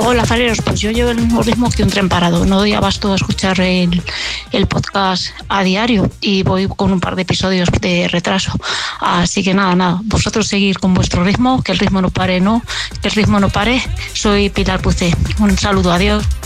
Hola, fareros, pues yo llevo el mismo ritmo que un tren parado. No doy abasto a escuchar el podcast a diario y voy con un par de episodios de retraso. Así que nada, vosotros seguir con vuestro ritmo, que el ritmo no pare, que el ritmo no pare. Soy Pilar Pucé. Un saludo, adiós.